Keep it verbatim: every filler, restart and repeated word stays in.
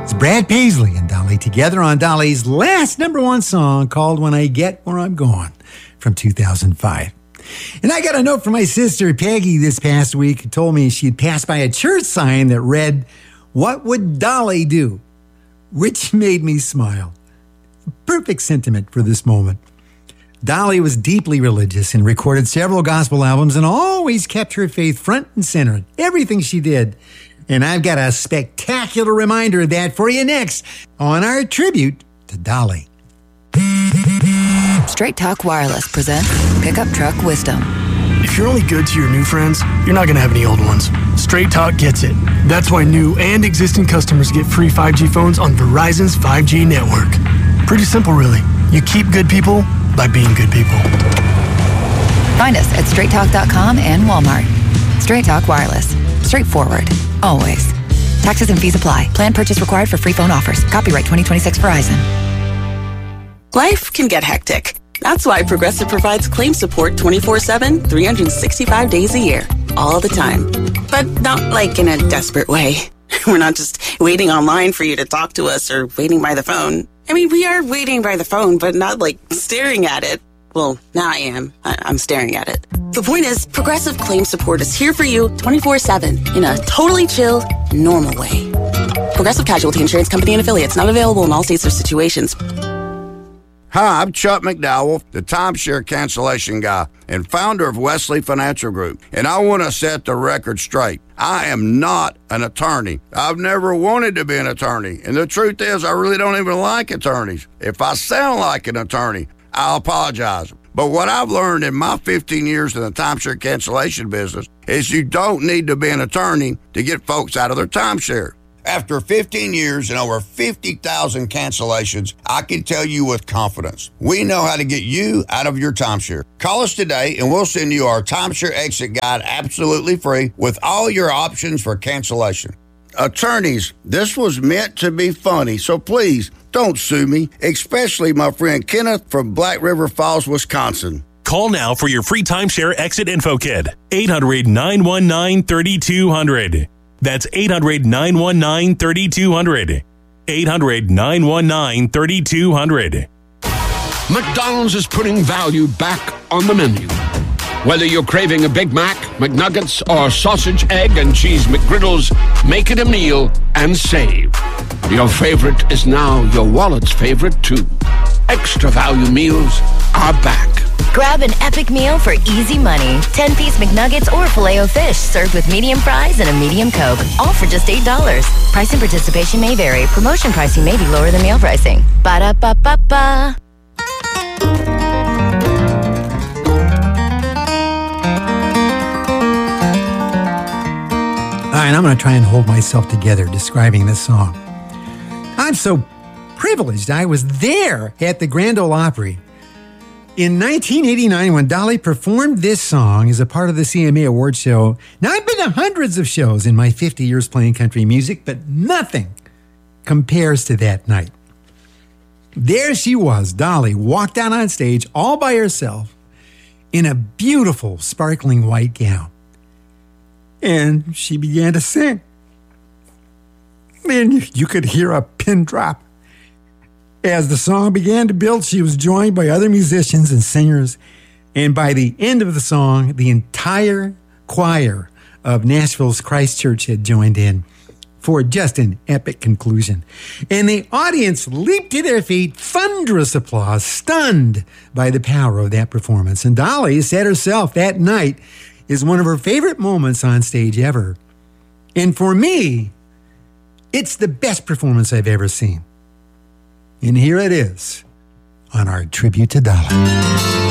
It's Brad Paisley and Dolly together on Dolly's last number one song called When I Get Where I'm Going from two thousand five. And I got a note from my sister Peggy this past week who told me she'd passed by a church sign that read, "What would Dolly do?" Which made me smile. Perfect sentiment for this moment. Dolly was deeply religious and recorded several gospel albums and always kept her faith front and center in everything she did. And I've got a spectacular reminder of that for you next on our tribute to Dolly. Straight Talk Wireless presents Pickup Truck Wisdom. If you're only good to your new friends, you're not going to have any old ones. Straight Talk gets it. That's why new and existing customers get free five G phones on Verizon's five G network. Pretty simple, really. You keep good people by being good people. Find us at straight talk dot com and Walmart. Straight Talk Wireless. Straightforward. Always. Taxes and fees apply. Plan purchase required for free phone offers. Copyright twenty twenty-six Verizon. Life can get hectic. That's why Progressive provides claim support twenty-four seven, three hundred sixty-five days a year. All the time. But not like in a desperate way. We're not just waiting online for you to talk to us or waiting by the phone. I mean, we are waiting by the phone, but not like staring at it. Well, now I am. I- I'm staring at it. The point is, Progressive Claim Support is here for you twenty-four seven in a totally chill, normal way. Progressive Casualty Insurance Company and Affiliates, not available in all states or situations. Hi, I'm Chuck McDowell, the timeshare cancellation guy and founder of Wesley Financial Group, and I want to set the record straight. I am not an attorney. I've never wanted to be an attorney, and the truth is I really don't even like attorneys. If I sound like an attorney, I'll apologize. But what I've learned in my fifteen years in the timeshare cancellation business is you don't need to be an attorney to get folks out of their timeshare. After fifteen years and over fifty thousand cancellations, I can tell you with confidence, we know how to get you out of your timeshare. Call us today and we'll send you our timeshare exit guide absolutely free with all your options for cancellation. Attorneys, this was meant to be funny, so please don't sue me, especially my friend Kenneth from Black River Falls, Wisconsin. Call now for your free timeshare exit info kit. eight hundred, nine one nine, three two zero zero. That's eight hundred, nine one nine, three two zero zero. eight hundred, nine one nine, three two zero zero. McDonald's is putting value back on the menu. Whether you're craving a Big Mac, McNuggets, or sausage, egg, and cheese McGriddles, make it a meal and save. Your favorite is now your wallet's favorite, too. Extra value meals are back. Grab an epic meal for easy money. ten-piece McNuggets or Filet-O-Fish served with medium fries and a medium Coke. All for just eight dollars. Price and participation may vary. Promotion pricing may be lower than meal pricing. Ba-da-ba-ba-ba. All right, I'm going to try and hold myself together describing this song. I'm so privileged. I was there at the Grand Ole Opry in nineteen eighty-nine when Dolly performed this song as a part of the C M A Awards show. Now, I've been to hundreds of shows in my fifty years playing country music, but nothing compares to that night. There she was, Dolly, walked out on stage all by herself in a beautiful, sparkling white gown. And she began to sing. And you could hear a pin drop. As the song began to build, she was joined by other musicians and singers. And by the end of the song, the entire choir of Nashville's Christ Church had joined in for just an epic conclusion. And the audience leaped to their feet, thunderous applause, stunned by the power of that performance. And Dolly said herself that night is one of her favorite moments on stage ever. And for me, it's the best performance I've ever seen. And here it is on our tribute to Dolly.